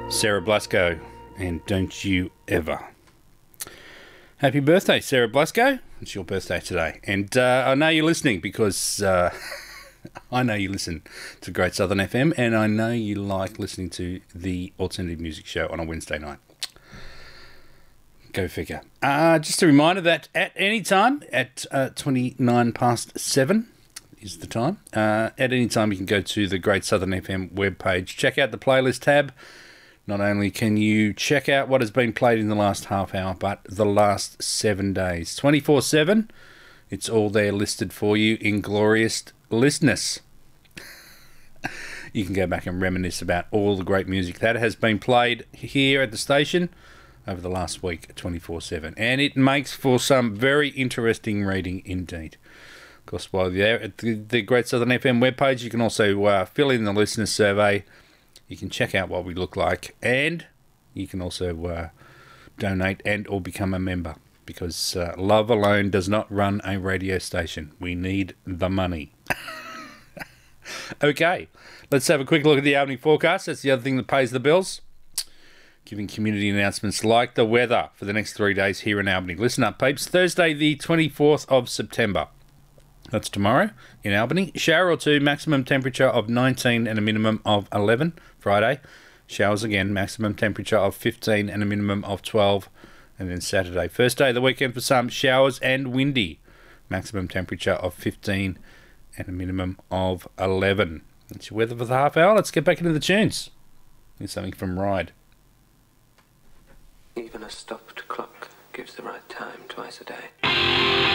Sarah Blasco, and Don't You Ever. Happy birthday, Sarah Blasco. It's your birthday today. And I know you're listening because I know you listen to Great Southern FM, and I know you like listening to the alternative music show on a Wednesday night. Go figure. Just a reminder that at any time, at 29 past 7 is the time, at any time you can go to the Great Southern FM webpage, check out the playlist tab. Not only can you check out what has been played in the last half hour, but the last 7 days. 24/7, it's all there listed for you in glorious listness. You can go back and reminisce about all the great music that has been played here at the station over the last week, 24/7. And it makes for some very interesting reading indeed. Of course, while you're there at the Great Southern FM webpage, you can also fill in the listener survey. You can check out what we look like, and you can also donate and or become a member, because love alone does not run a radio station. We need the money. Okay, let's have a quick look at the Albany forecast. That's the other thing that pays the bills. Giving community announcements like the weather for the next 3 days here in Albany. Listen up, peeps. Thursday, the 24th of September. That's tomorrow in Albany. Shower or two, maximum temperature of 19 and a minimum of 11. Friday, showers again, maximum temperature of 15 and a minimum of 12. And then Saturday, first day of the weekend for some, showers and windy. Maximum temperature of 15 and a minimum of 11. That's your weather for the half hour. Let's get back into the tunes. Here's something from Ride. Even a stopped clock gives the right time twice a day.